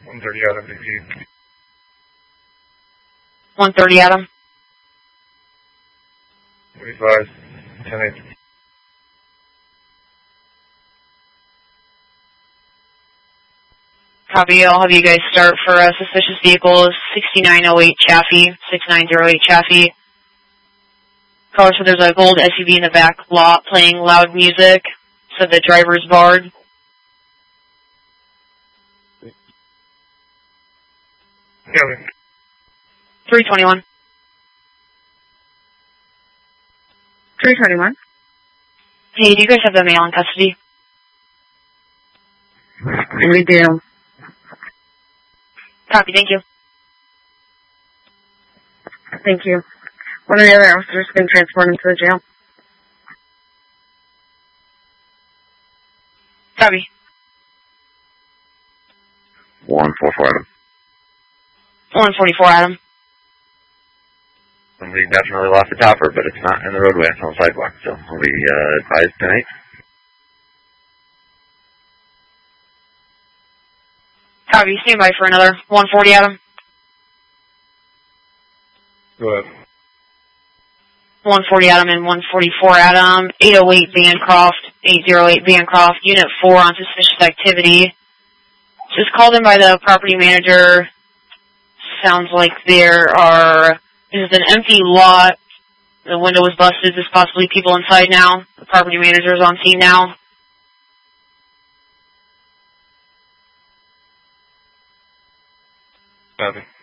130 Adam, Dixie. 130 Adam. 45, 10-8. Copy. I'll have you guys start for suspicious vehicles 6908 Chaffee, 6908 Chaffee. Caller said there's a gold SUV in the back lot playing loud music. Said the driver's barred. Yeah. 321. 321. Hey, do you guys have the male in custody? We do. Copy, thank you. Thank you. One of the other officers can transport him to the jail. Copy. 144 Adam. 144 Adam. Somebody definitely lost a topper, but it's not in the roadway, it's on the sidewalk, so we'll be advised tonight. Copy, stand by for another 140 Adam. Go ahead. 140 Adam and 144 Adam. 808 Bancroft, 808 Bancroft, Unit 4 on suspicious activity. Just called in by the property manager. Sounds like this is an empty lot. The window was busted. There's possibly people inside now. The property manager is on scene now. Copy.